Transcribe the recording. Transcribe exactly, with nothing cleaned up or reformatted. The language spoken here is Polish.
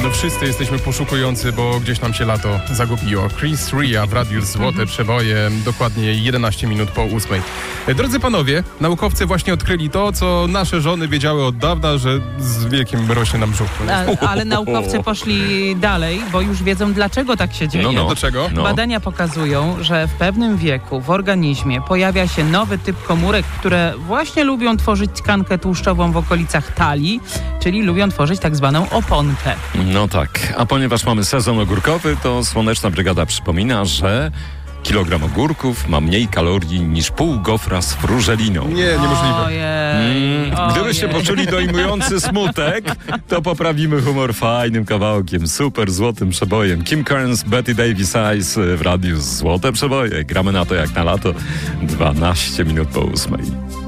No wszyscy jesteśmy poszukujący, bo gdzieś nam się lato zagubiło. Chris Ria w Radiu Złote Przeboje, dokładnie jedenaście minut po ósmej. Drodzy panowie, naukowcy właśnie odkryli to, co nasze żony wiedziały od dawna, że z wiekiem rośnie nam brzuch. A, ale naukowcy poszli dalej, bo już wiedzą, dlaczego tak się dzieje. No, no. Dlaczego? No. Badania pokazują, że w pewnym wieku w organizmie pojawia się nowy typ komórek, które właśnie lubią tworzyć tkankę tłuszczową w okolicach talii, czyli lubią tworzyć tak zwaną oponkę. No tak, a ponieważ mamy sezon ogórkowy, to Słoneczna Brygada przypomina, że kilogram ogórków ma mniej kalorii niż pół gofra z frużeliną. Nie, niemożliwe. Ojej, Mm, gdybyście ojej. poczuli dojmujący smutek, to poprawimy humor fajnym kawałkiem, super złotym przebojem. Kim Carnes, Betty Davis Eyes w Radiu Złote Przeboje. Gramy na to jak na lato, dwanaście minut po ósmej.